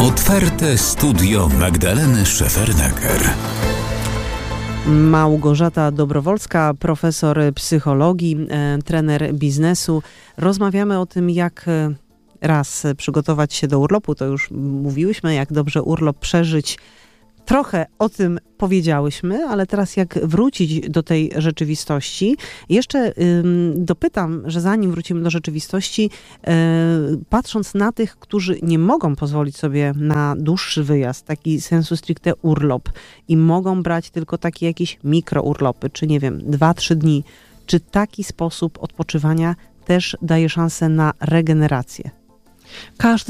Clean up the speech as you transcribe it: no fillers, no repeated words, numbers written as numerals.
Otwarte studio Magdaleny Szefernaker. Małgorzata Dobrowolska, profesor psychologii, trener biznesu. Rozmawiamy o tym, jak raz przygotować się do urlopu. To już mówiłyśmy, jak dobrze urlop przeżyć. Trochę o tym powiedziałyśmy, ale teraz jak wrócić do tej rzeczywistości. Jeszcze dopytam, że zanim wrócimy do rzeczywistości, patrząc na tych, którzy nie mogą pozwolić sobie na dłuższy wyjazd, taki sensu stricte urlop i mogą brać tylko takie jakieś mikrourlopy, czy nie wiem, 2-3 dni, czy taki sposób odpoczywania też daje szansę na regenerację? Każdy